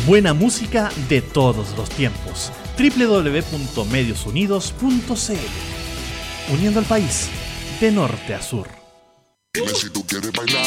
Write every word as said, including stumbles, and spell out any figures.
Buena música de todos los tiempos. doble u doble u doble u punto medios unidos punto c l. Uniendo al país de norte a sur. Dime si tú quieres bailar.